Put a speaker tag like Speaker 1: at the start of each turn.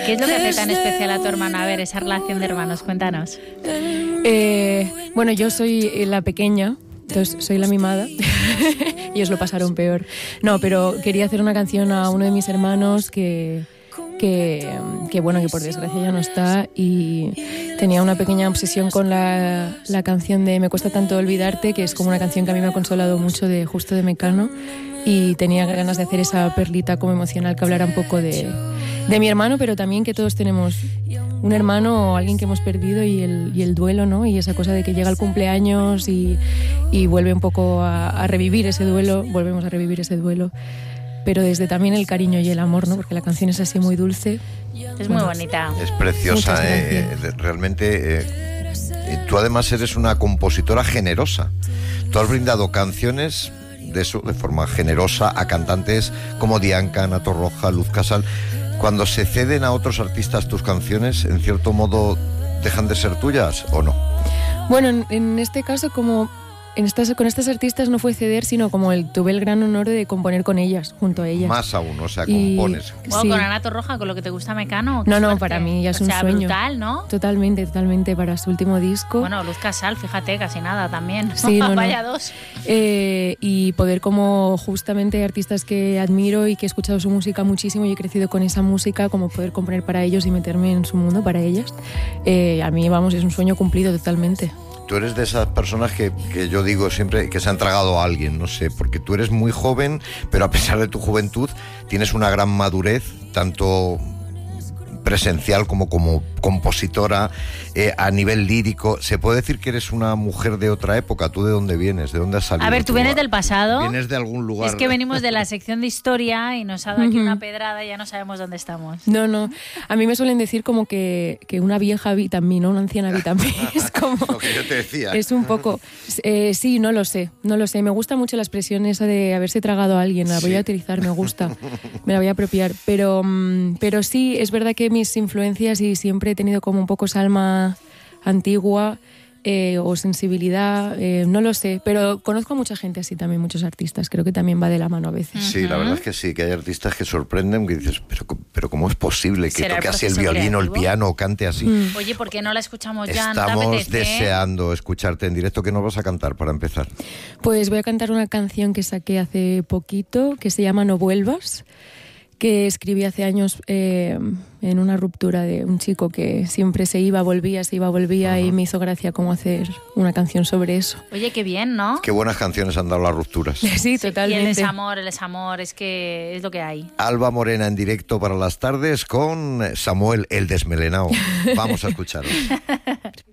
Speaker 1: ¿Qué es lo que hace tan especial a tu hermano? A ver, esa relación de hermanos, cuéntanos.
Speaker 2: Bueno, yo soy la pequeña, entonces soy la mimada. Ellos lo pasaron peor. No, pero quería hacer una canción a uno de mis hermanos que bueno, que por desgracia ya no está, y tenía una pequeña obsesión con la canción de Me cuesta tanto olvidarte, que es como una canción que a mí me ha consolado mucho, de Justo de Mecano, y tenía ganas de hacer esa perlita como emocional que hablara un poco de mi hermano, pero también que todos tenemos un hermano o alguien que hemos perdido, y el duelo, ¿no? Y esa cosa de que llega el cumpleaños y vuelve un poco a revivir ese duelo, volvemos a revivir ese duelo, pero desde también el cariño y el amor, ¿no? Porque la canción es así muy dulce.
Speaker 1: Es muy bonita.
Speaker 3: Es preciosa, realmente. Tú además eres una compositora generosa. Tú has brindado canciones de forma generosa a cantantes como Dianca, Ana Torroja, Luz Casal. Cuando se ceden a otros artistas tus canciones, en cierto modo, ¿dejan de ser tuyas o no?
Speaker 2: Bueno, en este caso, como con estas artistas no fue ceder, sino como tuve el gran honor de componer con ellas, junto a ellas.
Speaker 3: Más aún, o sea, compones.
Speaker 1: Wow, sí. Con Ana Torroja, con lo que te gusta Mecano.
Speaker 2: No, para mí ya es un sueño.
Speaker 1: Brutal, ¿no?
Speaker 2: Totalmente, para su último disco.
Speaker 1: Bueno, Luz Casal, fíjate, casi nada también.
Speaker 2: Sí,
Speaker 1: Vaya dos.
Speaker 2: Y poder, como justamente artistas que admiro y que he escuchado su música muchísimo y he crecido con esa música, como poder componer para ellos y meterme en su mundo para ellas. A mí, vamos, es un sueño cumplido totalmente.
Speaker 3: Tú eres de esas personas que yo digo siempre que se han tragado a alguien, no sé, porque tú eres muy joven, pero a pesar de tu juventud tienes una gran madurez, tanto presencial como compositora, a nivel lírico. ¿Se puede decir que eres una mujer de otra época? ¿Tú de dónde vienes? ¿De dónde has salido?
Speaker 1: A ver, ¿tú vienes del pasado?
Speaker 3: ¿Vienes de algún lugar?
Speaker 1: Es que venimos de la sección de historia y nos ha dado aquí una pedrada y ya no sabemos dónde estamos.
Speaker 2: No. A mí me suelen decir como que una vieja habita en mí, ¿no? Una anciana habita en mí. Es como...
Speaker 3: Lo que yo te decía.
Speaker 2: Es un poco... sí, no lo sé. Me gusta mucho la expresión esa de haberse tragado a alguien. La voy a utilizar, me gusta. Me la voy a apropiar. Pero sí, es verdad que mis influencias, y siempre he tenido como un poco esa alma antigua, o sensibilidad, no lo sé, pero conozco a mucha gente así también, muchos artistas, creo que también va de la mano a veces.
Speaker 3: Sí, la verdad es que sí, que hay artistas que sorprenden, que dices, pero ¿cómo es posible que toque así el violín o el piano o cante así?
Speaker 1: Oye, ¿por qué no la escuchamos ya?
Speaker 3: Estamos deseando escucharte en directo. ¿Qué nos vas a cantar para empezar?
Speaker 2: Pues voy a cantar una canción que saqué hace poquito, que se llama No vuelvas, que escribí hace años en una ruptura de un chico que siempre se iba, volvía, y me hizo gracia como hacer una canción sobre eso.
Speaker 1: Oye, qué bien, ¿no?
Speaker 3: Qué buenas canciones han dado las rupturas.
Speaker 2: Sí, totalmente.
Speaker 1: Y el desamor, es que es lo que hay.
Speaker 3: Alba Morena en directo para las tardes con Samuel el Desmelenao. Vamos a escucharlo.